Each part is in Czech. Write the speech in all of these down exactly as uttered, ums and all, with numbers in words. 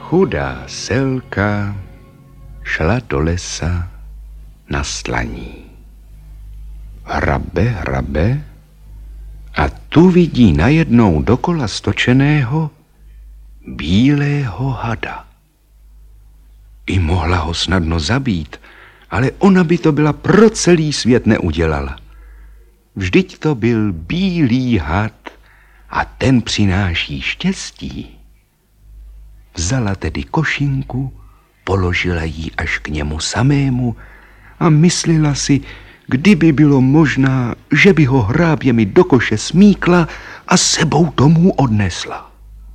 Chudá selka šla do lesa na slaní. Hrabe, hrabe a tu vidí najednou dokola stočeného bílého hada. I mohla ho snadno zabít, ale ona by to byla pro celý svět neudělala. Vždyť to byl bílý had a ten přináší štěstí. Vzala tedy košinku, položila ji až k němu samému a myslela si, kdyby bylo možná, že by ho hráběmi do koše smíkla a sebou domů odnesla.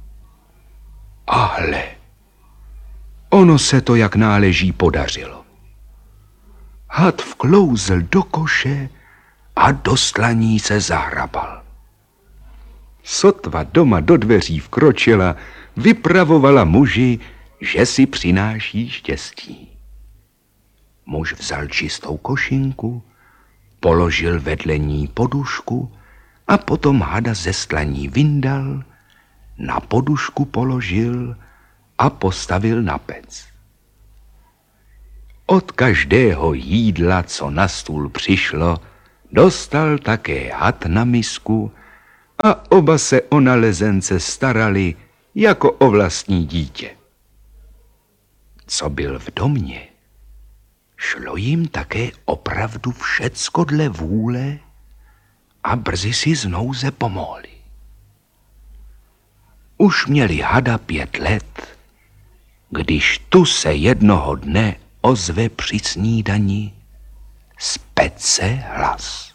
A hle, ono se to jak náleží podařilo. Had vklouzl do koše a do slaní se zahrabal. Sotva doma do dveří vkročila, vypravovala muži, že si přináší štěstí. Muž vzal čistou košinku, položil vedle ní podušku a potom hada ze slaní vyndal, na podušku položil a postavil na pec. Od každého jídla, co na stůl přišlo, dostal také had na misku a oba se o nalezence starali jako o vlastní dítě. Co byl v domě, šlo jim také opravdu všecko dle vůle a brzy si z nouze pomohli. Už měli hada pět let, když tu se jednoho dne ozve při snídani z pece hlas.